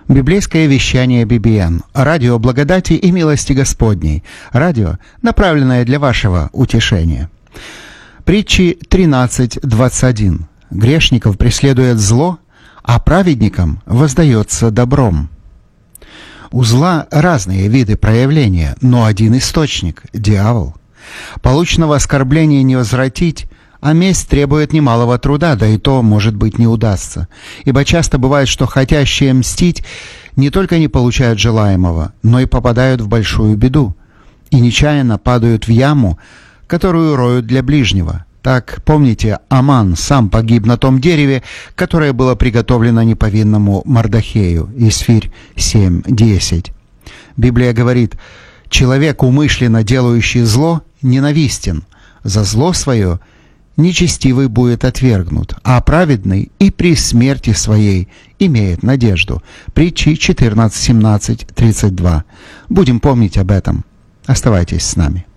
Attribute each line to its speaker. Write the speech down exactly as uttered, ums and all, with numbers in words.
Speaker 1: Библейское вещание би би эн. Радио благодати и милости Господней. Радио, направленное для вашего утешения. Притчи тринадцать двадцать один. Грешников преследует зло, а праведникам воздается добром. У зла разные виды проявления, но один источник – дьявол. Полученного оскорбления не возвратить, а месть требует немалого труда, да и то, может быть, не удастся. Ибо часто бывает, что хотящие мстить не только не получают желаемого, но и попадают в большую беду, и нечаянно падают в яму, которую роют для ближнего. Так, помните, Аман сам погиб на том дереве, которое было приготовлено неповинному Мордохею. Исфирь семь десять. Библия говорит: «Человек, умышленно делающий зло, ненавистен. За зло свое нечестивый будет отвергнут, а праведный и при смерти своей имеет надежду». Притчи четырнадцать семнадцать тридцать два. Будем помнить об этом. Оставайтесь с нами.